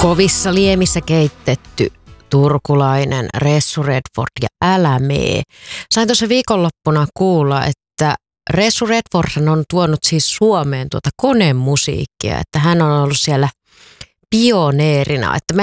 Kovissa liemissä keitetty turkulainen Ressu Redford ja Älä mee. Sain tuossa viikonloppuna kuulla, että Ressu Redford on tuonut siis Suomeen konemusiikkia, että hän on ollut siellä pioneerina. Että